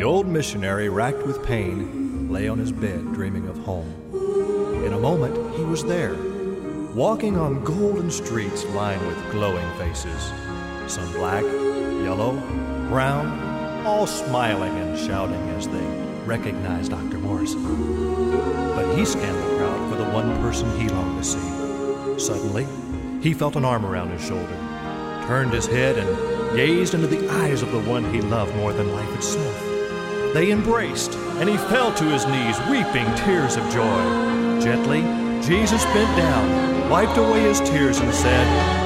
old missionary, racked with pain, lay on his bed dreaming of home. In a moment, he was there, walking on golden streets lined with glowing faces, some black, yellow, brown, all smiling and shouting as they recognized Dr. Morrison. But he scanned the crowd for the one person he longed to see. Suddenly, he felt an arm around his shoulder, turned his head, and gazed into the eyes of the one he loved more than life itself. They embraced, and he fell to his knees, weeping tears of joy. Gently, Jesus bent down, wiped away his tears, and said,